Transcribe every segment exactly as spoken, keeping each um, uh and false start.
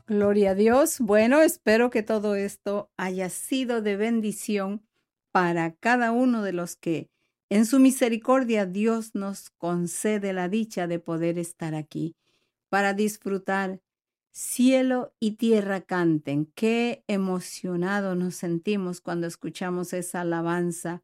Gloria a Dios. Bueno, espero que todo esto haya sido de bendición para cada uno de los que en su misericordia Dios nos concede la dicha de poder estar aquí para disfrutar. Cielo y tierra canten. Qué emocionados nos sentimos cuando escuchamos esa alabanza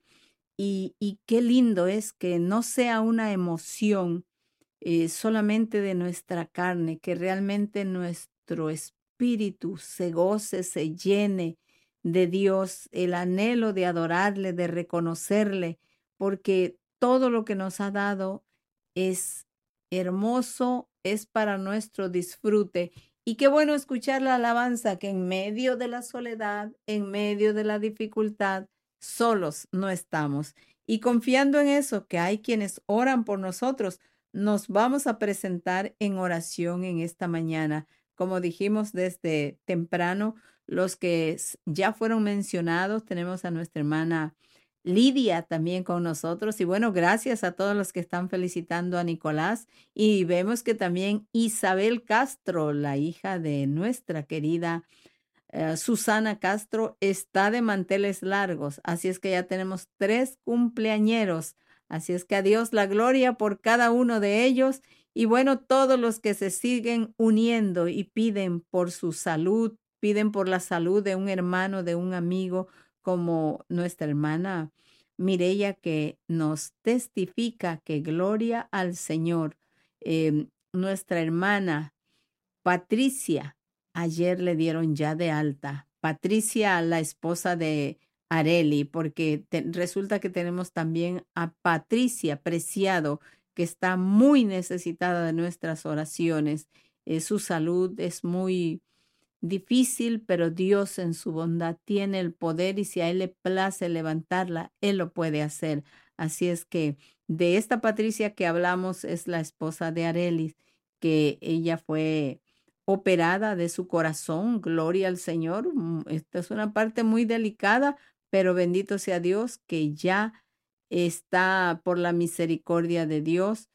y, y qué lindo es que no sea una emoción eh, solamente de nuestra carne, que realmente nuestro espíritu se goce, se llene de Dios, el anhelo de adorarle, de reconocerle, porque todo lo que nos ha dado es hermoso, es para nuestro disfrute. Y qué bueno escuchar la alabanza que en medio de la soledad, en medio de la dificultad, solos no estamos. Y confiando en eso, que hay quienes oran por nosotros, nos vamos a presentar en oración en esta mañana. Como dijimos desde temprano, los que s- ya fueron mencionados, tenemos a nuestra hermana Lidia también con nosotros. Y bueno, gracias a todos los que están felicitando a Nicolás. Y vemos que también Isabel Castro, la hija de nuestra querida eh, Susana Castro, está de manteles largos. Así es que ya tenemos tres cumpleañeros. Así es que a Dios la gloria por cada uno de ellos. Y bueno, todos los que se siguen uniendo y piden por su salud, piden por la salud de un hermano, de un amigo, como nuestra hermana Mireya, que nos testifica que gloria al Señor. Em, nuestra hermana Patricia, ayer le dieron ya de alta. Patricia, la esposa de Areli, porque te- resulta que tenemos también a Patricia Preciado, que está muy necesitada de nuestras oraciones. Eh, su salud es muy difícil, pero Dios en su bondad tiene el poder y si a Él le place levantarla, Él lo puede hacer. Así es que de esta Patricia que hablamos es la esposa de Arelis, que ella fue operada de su corazón. Gloria al Señor. Mm, Esta es una parte muy delicada, pero bendito sea Dios que ya está por la misericordia de Dios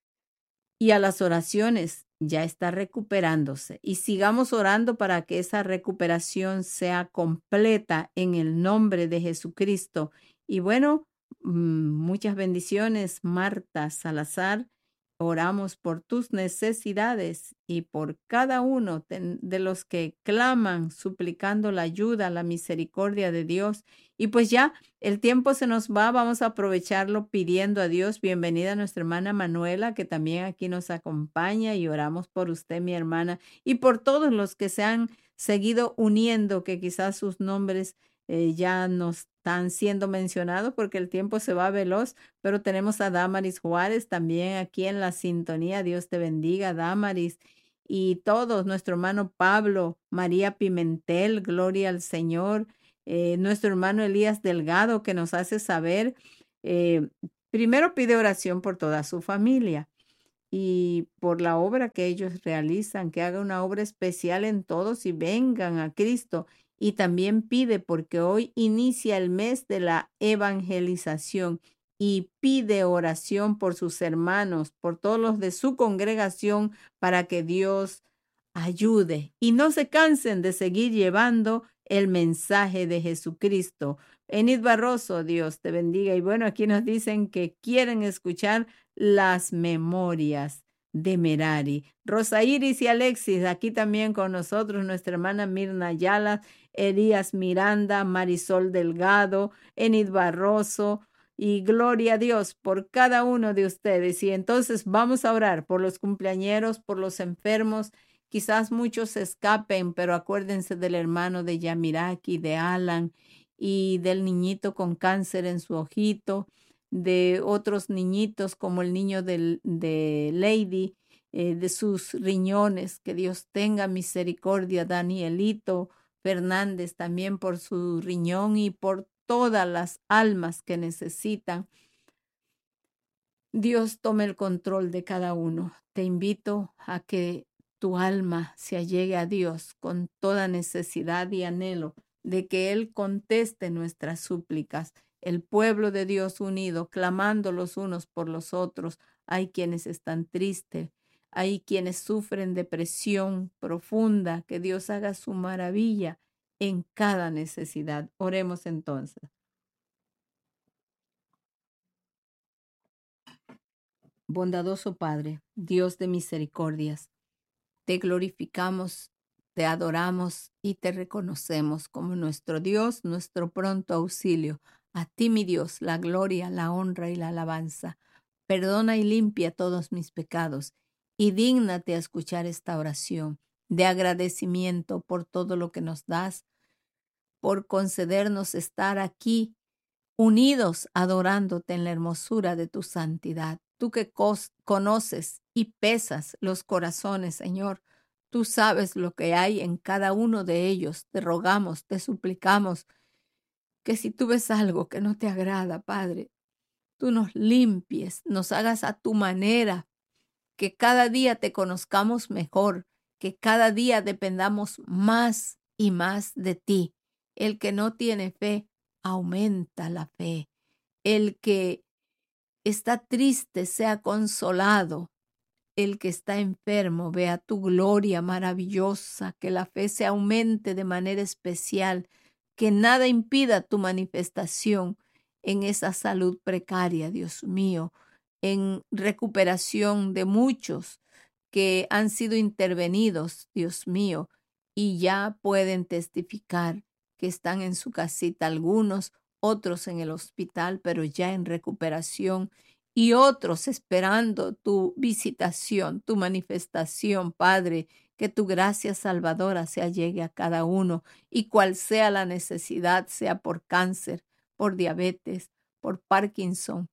y a las oraciones ya está recuperándose. Y sigamos orando para que esa recuperación sea completa en el nombre de Jesucristo. Y bueno, mm, muchas bendiciones, Marta Salazar. Oramos por tus necesidades y por cada uno de de los que claman, suplicando la ayuda, la misericordia de Dios. Y pues ya el tiempo se nos va, vamos a aprovecharlo pidiendo a Dios. Bienvenida a nuestra hermana Manuela, que también aquí nos acompaña y oramos por usted, mi hermana, y por todos los que se han seguido uniendo, que quizás sus nombres eh, ya no están siendo mencionados porque el tiempo se va veloz, pero tenemos a Damaris Juárez también aquí en la sintonía. Dios te bendiga, Damaris. Y todos, nuestro hermano Pablo, María Pimentel, gloria al Señor, eh, nuestro hermano Elías Delgado, que nos hace saber, eh, primero pide oración por toda su familia y por la obra que ellos realizan, que haga una obra especial en todos y vengan a Cristo. Y también pide porque hoy inicia el mes de la evangelización y pide oración por sus hermanos, por todos los de su congregación, para que Dios ayude y no se cansen de seguir llevando el mensaje de Jesucristo. Enid Barroso, Dios te bendiga. Y bueno, aquí nos dicen que quieren escuchar las memorias de Merari. Rosa Iris y Alexis, aquí también con nosotros, nuestra hermana Mirna Ayala, Elías Miranda, Marisol Delgado, Enid Barroso. Y gloria a Dios por cada uno de ustedes. Y entonces vamos a orar por los cumpleañeros, por los enfermos. Quizás muchos se escapen, pero acuérdense del hermano de Yamiraki, de Alan y del niñito con cáncer en su ojito, de otros niñitos como el niño del- de Lady, eh, de sus riñones. Que Dios tenga misericordia, Danielito Fernández, también por su riñón y por todas las almas que necesitan. Dios tome el control de cada uno. Te invito a que tu alma se allegue a Dios con toda necesidad y anhelo de que Él conteste nuestras súplicas. El pueblo de Dios unido, clamando los unos por los otros. Hay quienes están tristes, Hay quienes sufren depresión profunda, que Dios haga su maravilla en cada necesidad. Oremos entonces. Bondadoso Padre, Dios de misericordias, te glorificamos, te adoramos y te reconocemos como nuestro Dios, nuestro pronto auxilio. A ti, mi Dios, la gloria, la honra y la alabanza. Perdona y limpia todos mis pecados y dígnate a escuchar esta oración de agradecimiento por todo lo que nos das, por concedernos estar aquí unidos adorándote en la hermosura de tu santidad. Tú que conoces y pesas los corazones, Señor, tú sabes lo que hay en cada uno de ellos. Te rogamos, te suplicamos que si tú ves algo que no te agrada, Padre, tú nos limpies, nos hagas a tu manera, que cada día te conozcamos mejor, que cada día dependamos más y más de ti. El que no tiene fe, aumenta la fe. El que está triste sea consolado. El que está enfermo vea tu gloria maravillosa, que la fe se aumente de manera especial, que nada impida tu manifestación en esa salud precaria, Dios mío, en recuperación de muchos que han sido intervenidos, Dios mío, y ya pueden testificar que están en su casita algunos, otros en el hospital, pero ya en recuperación, y otros esperando tu visitación, tu manifestación, Padre, que tu gracia salvadora se allegue a cada uno, y cual sea la necesidad, sea por cáncer, por diabetes, por Parkinson,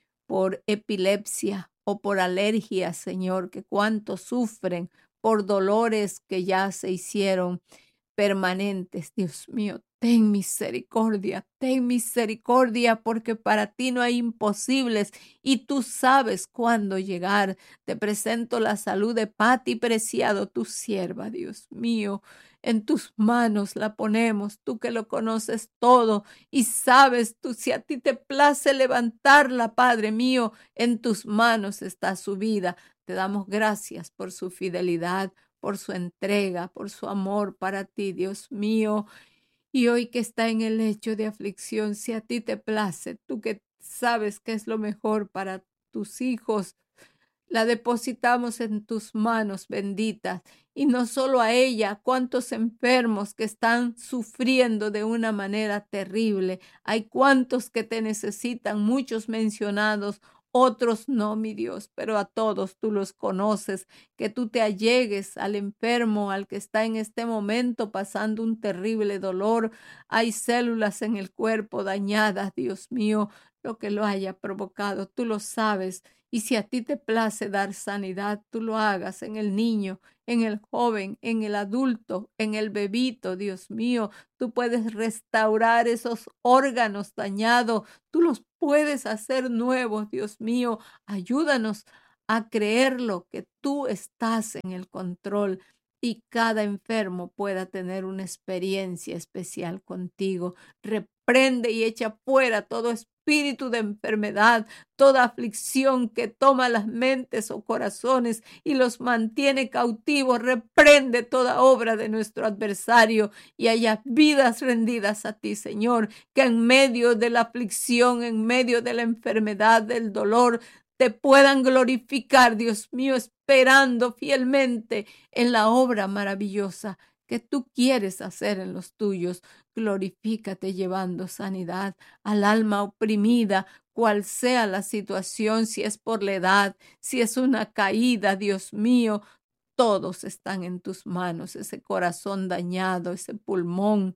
por epilepsia o por alergia, Señor, que cuántos sufren por dolores que ya se hicieron permanentes. Dios mío, ten misericordia, ten misericordia, porque para ti no hay imposibles y tú sabes cuándo llegar. Te presento la salud de Pati Preciado, tu sierva, Dios mío. En tus manos la ponemos, tú que lo conoces todo y sabes tú si a ti te place levantarla, Padre mío, en tus manos está su vida. Te damos gracias por su fidelidad, por su entrega, por su amor para ti, Dios mío. Y hoy que está en el lecho de aflicción, si a ti te place, tú que sabes que es lo mejor para tus hijos, la depositamos en tus manos benditas. Y no solo a ella, cuántos enfermos que están sufriendo de una manera terrible. Hay cuantos que te necesitan, muchos mencionados, otros no, mi Dios, pero a todos tú los conoces, que tú te allegues al enfermo, al que está en este momento pasando un terrible dolor. Hay células en el cuerpo dañadas, Dios mío, lo que lo haya provocado, tú lo sabes. Y si a ti te place dar sanidad, tú lo hagas en el niño, en el joven, en el adulto, en el bebito, Dios mío. Tú puedes restaurar esos órganos dañados, tú los puedes hacer nuevos, Dios mío. Ayúdanos a creerlo, que tú estás en el control y cada enfermo pueda tener una experiencia especial contigo. Reprende y echa fuera todo espíritu de enfermedad, toda aflicción que toma las mentes o corazones y los mantiene cautivos. Reprende toda obra de nuestro adversario y haya vidas rendidas a ti, Señor, que en medio de la aflicción, en medio de la enfermedad, del dolor, te puedan glorificar, Dios mío, esperando fielmente en la obra maravillosa que tú quieres hacer en los tuyos. Glorifícate llevando sanidad al alma oprimida, cual sea la situación, si es por la edad, si es una caída, Dios mío, todos están en tus manos, ese corazón dañado, ese pulmón,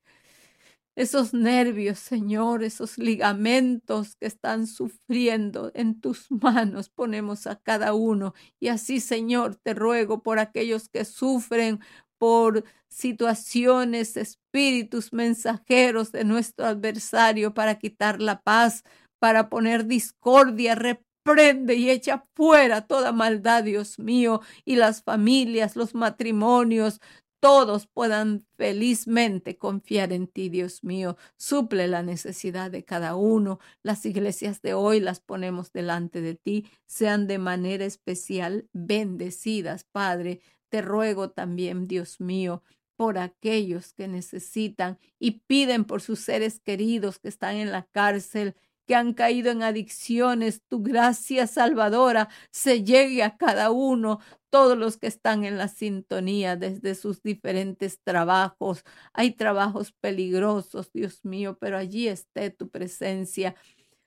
esos nervios, Señor, esos ligamentos que están sufriendo, en tus manos ponemos a cada uno. Y así, Señor, te ruego por aquellos que sufren por situaciones, espíritus mensajeros de nuestro adversario para quitar la paz, para poner discordia. Reprende y echa fuera toda maldad, Dios mío, y las familias, los matrimonios, todos puedan felizmente confiar en ti, Dios mío. Suple la necesidad de cada uno. Las iglesias de hoy las ponemos delante de ti, sean de manera especial bendecidas, Padre. Te ruego también, Dios mío, por aquellos que necesitan y piden por sus seres queridos que están en la cárcel, que han caído en adicciones. Tu gracia salvadora se llegue a cada uno, todos los que están en la sintonía desde sus diferentes trabajos. Hay trabajos peligrosos, Dios mío, pero allí esté tu presencia.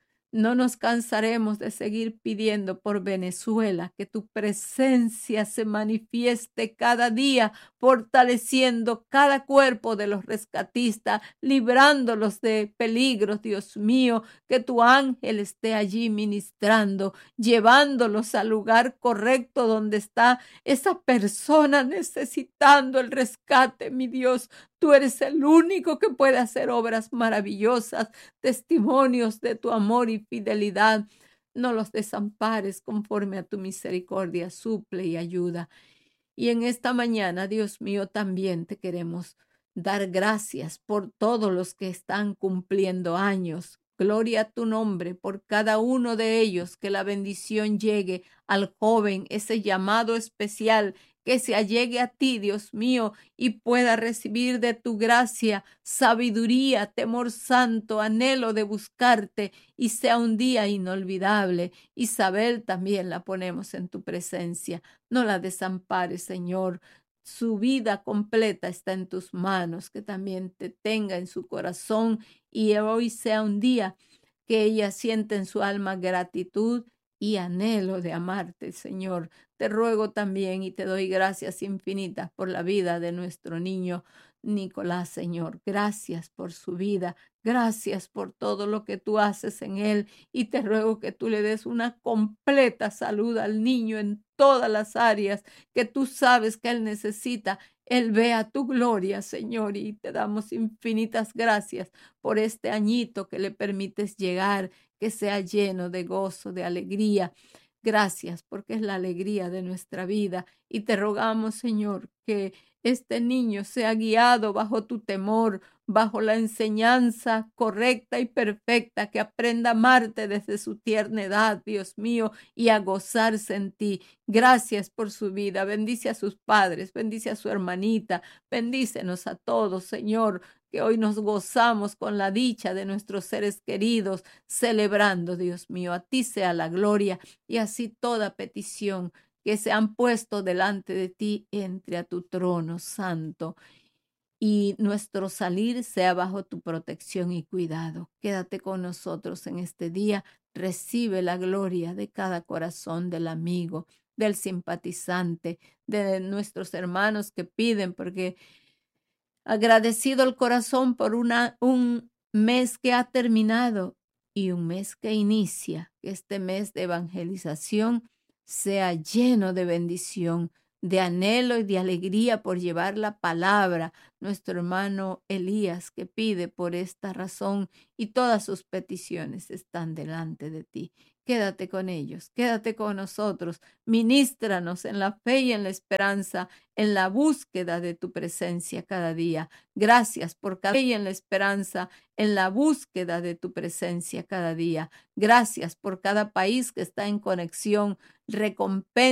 No nos cansaremos de seguir pidiendo por Venezuela, que tu presencia se manifieste cada día, fortaleciendo cada cuerpo de los rescatistas, librándolos de peligros, Dios mío, que tu ángel esté allí ministrando, llevándolos al lugar correcto donde está esa persona necesitando el rescate, mi Dios. Tú eres el único que puede hacer obras maravillosas, testimonios de tu amor y fidelidad. No los desampares, conforme a tu misericordia, suple y ayuda. Y en esta mañana, Dios mío, también te queremos dar gracias por todos los que están cumpliendo años. Gloria a tu nombre por cada uno de ellos, que la bendición llegue al joven, ese llamado especial, que se allegue a ti, Dios mío, y pueda recibir de tu gracia, sabiduría, temor santo, anhelo de buscarte, y sea un día inolvidable. Isabel también la ponemos en tu presencia. No la desampares, Señor. Su vida completa está en tus manos, que también te tenga en su corazón, y hoy sea un día que ella sienta en su alma gratitud y anhelo de amarte, Señor. Te ruego también y te doy gracias infinitas por la vida de nuestro niño Nicolás, Señor. Gracias por su vida. Gracias por todo lo que tú haces en él, y te ruego que tú le des una completa salud al niño en todas las áreas que tú sabes que él necesita. Él vea tu gloria, Señor, y te damos infinitas gracias por este añito que le permites llegar, que sea lleno de gozo, de alegría. Gracias, porque es la alegría de nuestra vida, y te rogamos, Señor, que este niño sea guiado bajo tu temor, bajo la enseñanza correcta y perfecta, que aprenda a amarte desde su tierna edad, Dios mío, y a gozarse en ti. Gracias por su vida. Bendice a sus padres, bendice a su hermanita, bendícenos a todos, Señor, que hoy nos gozamos con la dicha de nuestros seres queridos, celebrando, Dios mío. A ti sea la gloria, y así toda petición que se han puesto delante de ti entre a tu trono santo, y nuestro salir sea bajo tu protección y cuidado. Quédate con nosotros en este día. Recibe la gloria de cada corazón del amigo, del simpatizante, de nuestros hermanos que piden, porque agradecido el corazón por una, un mes que ha terminado y un mes que inicia, que este mes de evangelización sea lleno de bendición, de anhelo y de alegría por llevar la palabra. Nuestro hermano Elías, que pide por esta razón, y todas sus peticiones están delante de ti. Quédate con ellos, quédate con nosotros, ministranos en la fe y en la esperanza, en la búsqueda de tu presencia cada día. Gracias por cada fe y en la esperanza, en la búsqueda de tu presencia cada día. Gracias por cada país que está en conexión. Recompensa